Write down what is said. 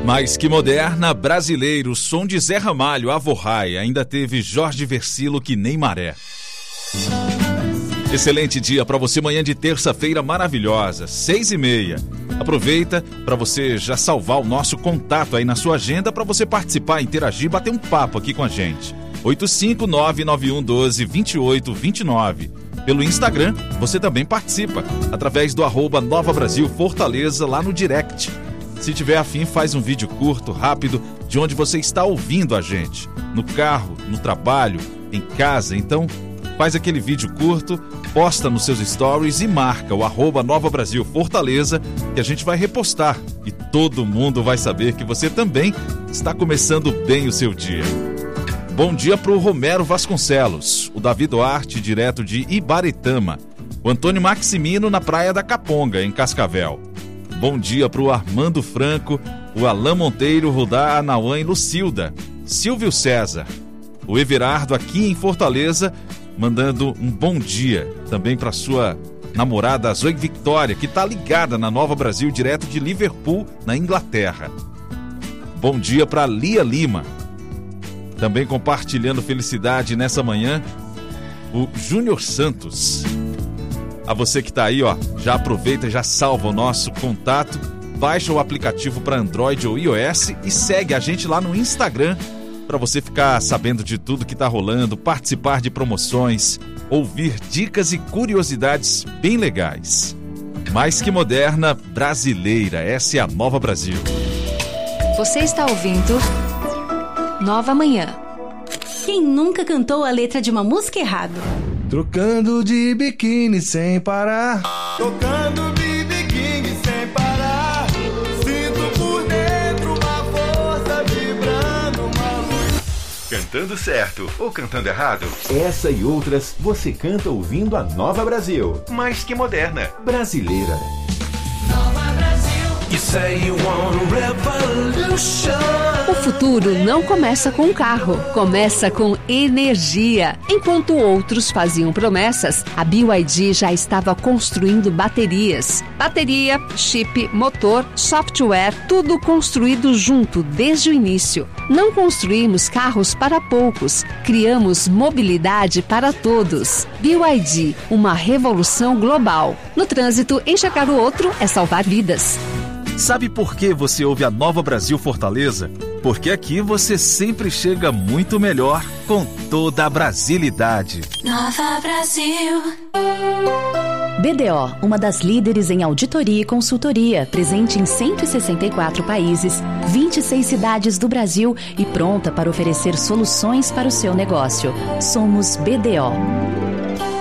Mais que moderna, brasileiro, som de Zé Ramalho, Avorrai, ainda teve Jorge Versilo que nem maré. Excelente dia para você, manhã de terça-feira maravilhosa, 6h30. Aproveita para você já salvar o nosso contato aí na sua agenda para você participar, interagir, bater um papo aqui com a gente. 85991122829. Pelo Instagram, você também participa, através do @Nova Brasil Fortaleza lá no direct. Se tiver afim, faz um vídeo curto, rápido, de onde você está ouvindo a gente. No carro, no trabalho, em casa. Então, faz aquele vídeo curto, posta nos seus stories e marca o @Nova Brasil Fortaleza, que a gente vai repostar. E todo mundo vai saber que você também está começando bem o seu dia. Bom dia para o Romero Vasconcelos, o Davi Duarte, direto de Ibaretama, o Antônio Maximino na Praia da Caponga, em Cascavel. Bom dia para o Armando Franco, o Alain Monteiro, Rudá, Anauã e Lucilda, Silvio César, o Everardo aqui em Fortaleza, mandando um bom dia também para sua namorada Zoe Victoria, que está ligada na Nova Brasil, direto de Liverpool, na Inglaterra. Bom dia para Lia Lima, também compartilhando felicidade nessa manhã, o Júnior Santos. A você que está aí, ó, já aproveita e já salva o nosso contato, baixa o aplicativo para Android ou iOS e segue a gente lá no Instagram para você ficar sabendo de tudo que está rolando, participar de promoções, ouvir dicas e curiosidades bem legais. Mais que moderna, brasileira, essa é a Nova Brasil. Você está ouvindo Nova Manhã. Quem nunca cantou a letra de uma música errado? Trocando de biquíni sem parar. Tocando de biquíni sem parar. Sinto por dentro uma força vibrando, uma luz. Cantando certo ou cantando errado? Essa e outras você canta ouvindo a Nova Brasil. Mais que moderna, brasileira. Nova Brasil. You say you want a revolution. O futuro não começa com um carro, começa com energia. Enquanto outros faziam promessas, a BYD já estava construindo baterias. Bateria, chip, motor, software, tudo construído junto desde o início. Não construímos carros para poucos, criamos mobilidade para todos. BYD, uma revolução global. No trânsito, enxergar o outro é salvar vidas. Sabe por que você ouve a Nova Brasil Fortaleza? Porque aqui você sempre chega muito melhor com toda a brasilidade. Nova Brasil. BDO, uma das líderes em auditoria e consultoria, presente em 164 países, 26 cidades do Brasil e pronta para oferecer soluções para o seu negócio. Somos BDO.